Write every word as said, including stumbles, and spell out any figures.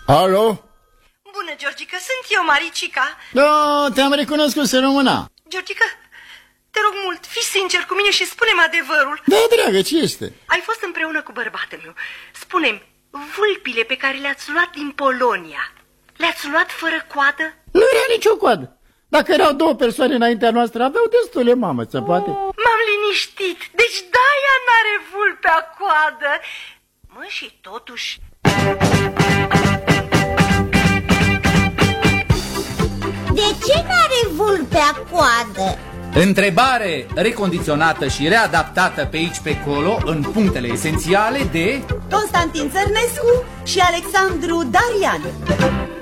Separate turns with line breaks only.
Alo?
Bună, Georgica, sunt eu, Maricica.
Da, te-am recunoscut, să rămâna.
Georgica, te rog mult, fii sincer cu mine și spune-mi adevărul.
Da, dragă, ce este?
Ai fost împreună cu bărbatul meu. Spune-mi, vulpile pe care le-ați luat din Polonia, le-ați luat fără coadă?
Nu era nicio coadă. Dacă erau două persoane înaintea noastră, aveau destule, mamă, se poate.
M-am liniștit, deci de-aia n-are vulpea coadă. Mă, și totuși...
De ce n-are vulpea coadă?
Întrebare recondiționată și readaptată pe aici pe acolo în punctele esențiale de
Constantin Țărnescu și Alexandru Darian.